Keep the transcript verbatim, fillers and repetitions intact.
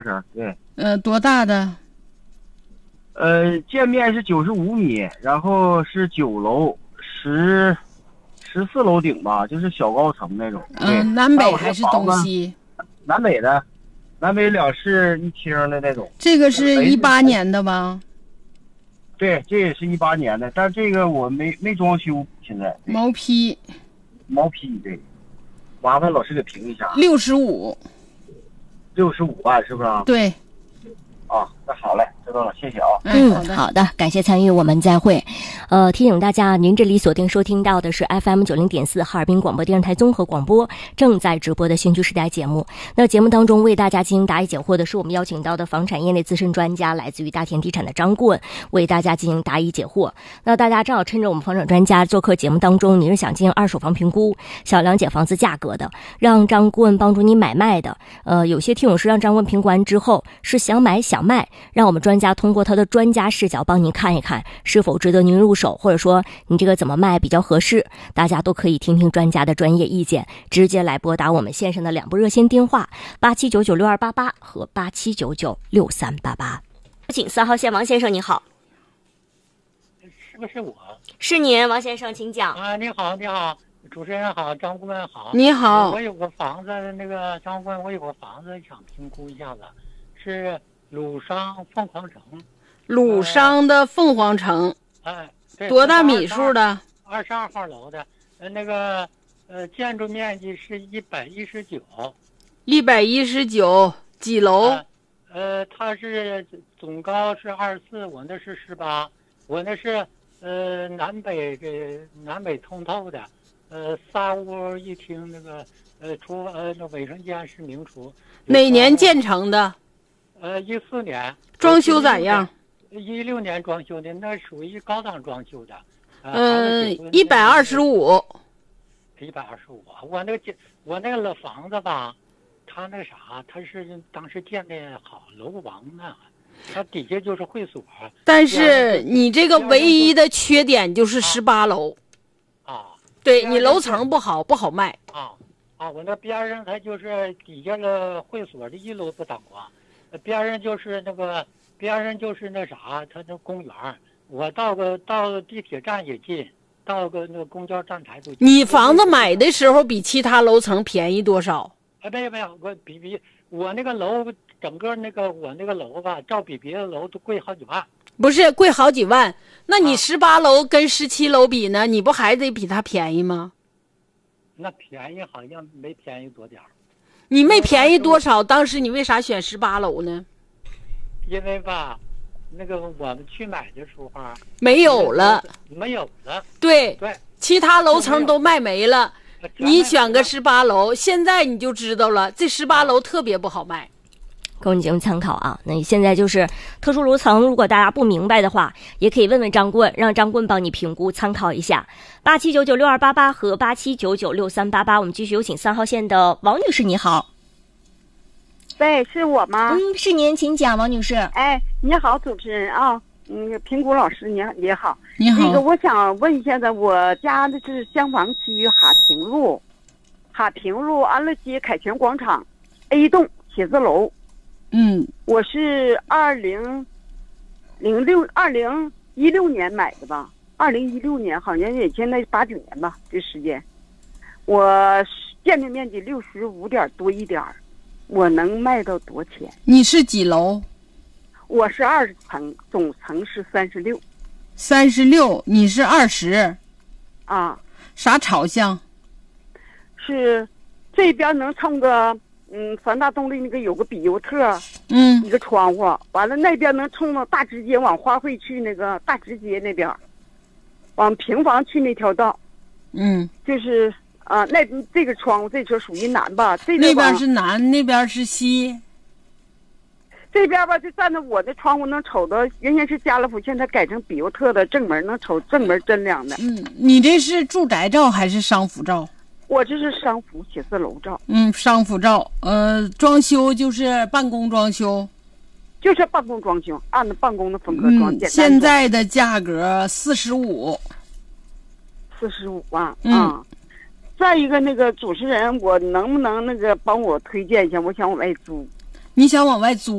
是，对。 呃，多大的？ 呃，建面是九十五米，然后是九楼，十十四楼顶吧，就是小高层那种。 嗯、呃，南北还是东西？ 南北的，南北两室一厅的那种。 这个是一八年的吧？ 对，这也是一八年的，但这个我没没装修，现在毛坯。 毛坯，对。麻烦老师给评一下。 六十五。 六十五万是不是？ 对。 啊，那好嘞，知道了，谢谢啊。 嗯，好的，好的，感谢参与，我们再会。呃，提醒大家，您这里锁定收听到的是 F M 九零点四哈尔滨广播电视台综合广播正在直播的新区时代节目。那节目当中为大家进行答疑解惑的是我们邀请到的房产业内资深专家，来自于大田地产的张棍，为大家进行答疑解惑。那大家正好趁着我们房产专家做客节目当中，你是想进行二手房评估，想了解房子价格的，让张棍帮助你买卖的。呃，有些听友是让张棍评估完之后是想买想卖，让我们专家通过他的专家视角帮您看一看是否值得您入手，或者说你这个怎么卖比较合适，大家都可以听听专家的专业意见，直接来拨打我们线上的两部热线电话八七九九六二八八和八七九九六三八八。请三号线王先生，你好。 是不是我？ 是您，王先生，请讲。 啊，你好，你好，主持人好，张顾问好。 你好。 我有个房子，那个张顾问，我有个房子想评估一下子，是鲁商凤凰城。 鲁商的凤凰城。 哎，对。 多大米数的？ 二十二号楼的，呃，那个呃，建筑面积是一百一十九。 一百一十九，几楼？ 呃，呃，它是总高是二十四，我那是十八，我那是呃南北给南北通透的，呃，三屋一厅，那个呃厨呃那卫生间是明厨。 哪年建成的？ 呃，一四年。 装修咋样？ 一六年装修的，那属于高档装修的。 嗯、呃，一百二十五。 一百二十五，我那个我那个老房子吧，它那啥，它是当时建的好，楼王呢，它底下就是会所。 但是你这个唯一的缺点就是十八楼。 啊。 对，你楼层不好，不好卖。 啊啊，我那边上它就是底下的会所的一楼不挡光，边上就是那个边上就是那啥，它那公园，我到个到地铁站也近。到个那个公交站台都。 你房子买的时候比其他楼层便宜多少？ 哎，没有没有，我比比我那个楼，整个那个我那个楼吧，照比别的楼都贵好几万。 不是贵好几万，那你十八楼跟十七楼比呢？你不还得比它便宜吗？ 那便宜好像没便宜多点儿。 你没便宜多少？当时你为啥选十八楼呢？ 因为吧。那个我们去买的时候没有了， 没有了。 对对， 其他楼层都卖没了。你选个十八楼，现在你就知道了，这十八楼特别不好卖。 供你节目参考啊。那现在就是特殊楼层，如果大家不明白的话，也可以问问张棍，让张棍帮你评估参考一下。八七九九六二八八和八七九九六三八八。我们继续有请三号线的王女士，你好。 对，是我吗？ 嗯，是您，请讲，王女士。 哎，你好，主持人啊，嗯，评估老师你也好。 你好。 那个，我想问一下子，我家的是香坊区哈平路，哈平路安乐街凯旋广场 A 栋写字楼。 嗯， 我是二零零六二零一六年买的吧？二零一六年好像也现在八九年吧，这时间。我建筑面积六十五点多一点儿。我能卖到多钱？ 你是几楼？ 我是二层，总层是三十六。 三十六，你是二十。 啊。 啥朝向？ 是这边能冲个嗯三大动力那个有个比尤特， 嗯， 一个窗户，完了那边能冲到大直街往花卉去那个大直街那边，往平房去那条道。 嗯， 就是。啊，那这个窗户这车属于南吧？这那边是南，那边是西。 这边吧，就站在我的窗户能瞅到，原先是家乐福，现在改成比尤特的正门，能瞅正门真亮的。 嗯，你这是住宅照还是商服照？ 我这是商服写字楼照。 嗯，商服照。呃，装修就是办公装修。 就是办公装修，按照办公的风格装。 嗯，现在的价格四十五。 四十五万。 嗯。 啊再一个，那个主持人，我能不能那个帮我推荐一下？我想往外租。 你想往外租。